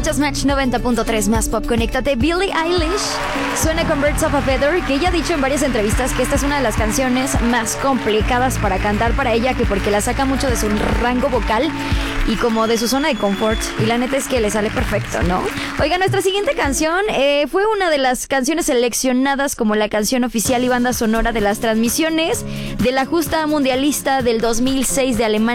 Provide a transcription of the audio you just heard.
Escuchas Match 90.3 más pop. Conéctate. Billie Eilish suena con Birds of a Feather, que ella ha dicho en varias entrevistas que esta es una de las canciones más complicadas para cantar para ella, que porque la saca mucho de su rango vocal y como de su zona de confort. Y la neta es que le sale perfecto, ¿no? Oiga, nuestra siguiente canción fue una de las canciones seleccionadas como la canción oficial y banda sonora de las transmisiones de la justa mundialista del 2006 de Alemania